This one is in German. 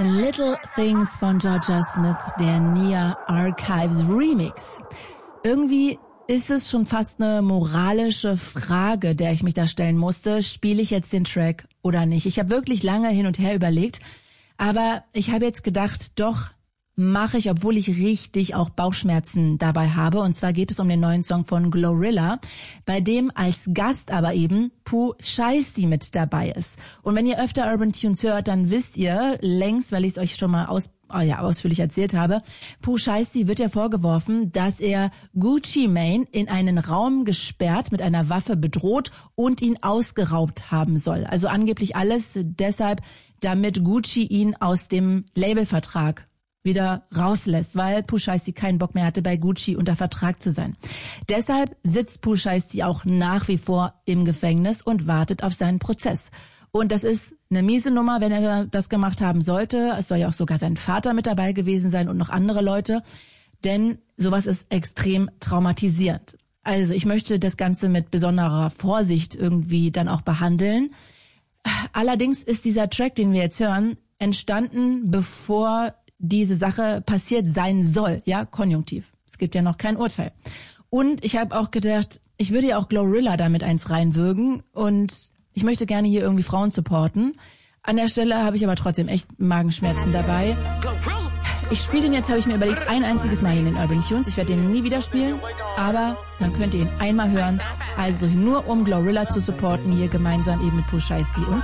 Little Things von Georgia Smith, der Nia Archives Remix. Irgendwie ist es schon fast eine moralische Frage, der ich mich da stellen musste. Spiele ich jetzt den Track oder nicht? Ich habe wirklich lange hin und her überlegt, aber ich habe jetzt gedacht, doch, mache ich, obwohl ich richtig auch Bauchschmerzen dabei habe. Und zwar geht es um den neuen Song von Glorilla, bei dem als Gast aber eben Pooh Shiesty mit dabei ist. Und wenn ihr öfter Urban Tunes hört, dann wisst ihr längst, weil ich es euch schon mal ausführlich erzählt habe, Pooh Shiesty wird ja vorgeworfen, dass er Gucci Mane in einen Raum gesperrt, mit einer Waffe bedroht und ihn ausgeraubt haben soll. Also angeblich alles deshalb, damit Gucci ihn aus dem Labelvertrag wieder rauslässt, weil Pooh Shiesty keinen Bock mehr hatte, bei Gucci unter Vertrag zu sein. Deshalb sitzt Pooh Shiesty auch nach wie vor im Gefängnis und wartet auf seinen Prozess. Und das ist eine miese Nummer, wenn er das gemacht haben sollte. Es soll ja auch sogar sein Vater mit dabei gewesen sein und noch andere Leute. Denn sowas ist extrem traumatisierend. Also ich möchte das Ganze mit besonderer Vorsicht irgendwie dann auch behandeln. Allerdings ist dieser Track, den wir jetzt hören, entstanden, bevor diese Sache passiert sein soll, ja, konjunktiv. Es gibt ja noch kein Urteil. Und ich habe auch gedacht, ich würde ja auch Glorilla damit eins reinwürgen und ich möchte gerne hier irgendwie Frauen supporten. An der Stelle habe ich aber trotzdem echt Magenschmerzen dabei. Ich spiele den jetzt, habe ich mir überlegt, ein einziges Mal hier in den Urban Tunes. Ich werde den nie wieder spielen, aber dann könnt ihr ihn einmal hören. Also nur um Glorilla zu supporten, hier gemeinsam eben mit Pooh Shiesty und